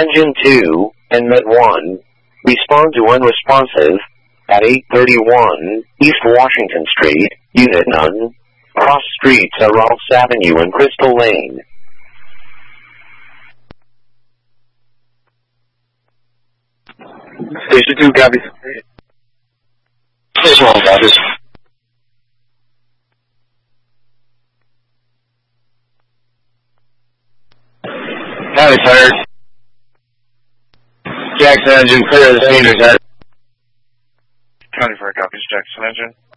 Engine 2, Inlet 1, respond to unresponsive at 831 East Washington Street, Unit None, cross streets at Rolfs Avenue and Crystal Lane. Station 2, copy. Station 1, copy. County Fire. Jackson Engine, clear the scene, is that? County Fire copies, Jackson Engine.